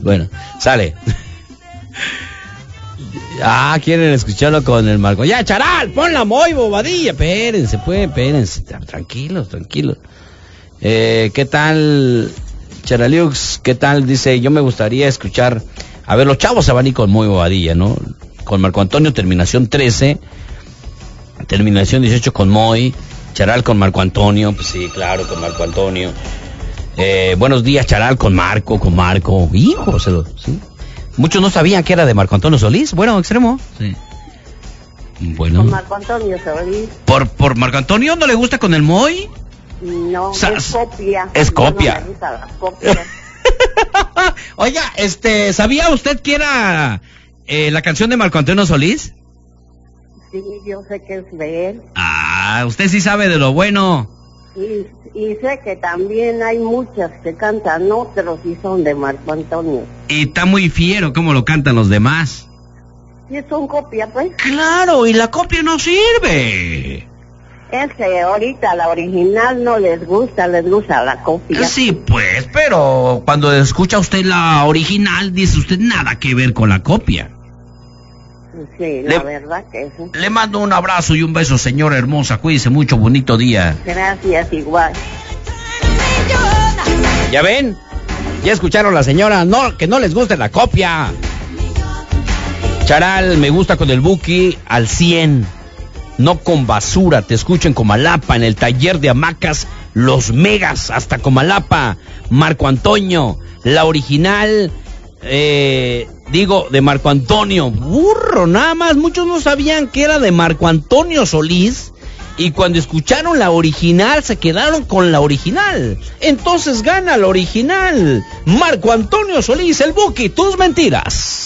Bueno, sale. Quieren escucharlo con el Marco. Ya, Charal, ponla muy bobadilla. Espérense, tranquilos. ¿Qué tal, Charaliux? ¿Qué tal? Dice, yo me gustaría escuchar. A ver, los chavos se van a ir con muy bobadilla, ¿no? Con Marco Antonio, terminación 13. Terminación 18 con Moy. Charal con Marco Antonio. Pues sí, claro, con Marco Antonio. Buenos días, Charal, con Marco. Hijo, ¿sí? Muchos no sabían que era de Marco Antonio Solís. Bueno, extremo. Sí. Bueno. Con Marco Antonio Solís. ¿Por Marco Antonio no le gusta con el Moy? No, es copia. Es copia. No me gusta la copia. Oiga, ¿sabía usted que era la canción de Marco Antonio Solís? Sí, yo sé que es de él. Usted sí sabe de lo bueno. Y sé que también hay muchas que cantan otros y son de Marco Antonio. Y está muy fiero cómo lo cantan los demás. Y son copia, pues. Claro, y la copia no sirve. Ahorita la original no les gusta la copia. Sí, pues, pero cuando escucha usted la original, dice usted nada que ver con la copia. Sí, la verdad que sí. Le mando un abrazo y un beso, señora hermosa. Cuídese mucho, bonito día. Gracias, igual. ¿Ya ven? Ya escucharon a la señora, que no les guste la copia. Charal, me gusta con el Buki al 100. No con basura, te escucho en Comalapa, en el taller de hamacas Los Megas, hasta Comalapa. Marco Antonio, la original, de Marco Antonio. Burro, nada más, muchos no sabían que era de Marco Antonio Solís, y cuando escucharon la original se quedaron con la original. Entonces gana la original. Marco Antonio Solís, el Buki, tus mentiras.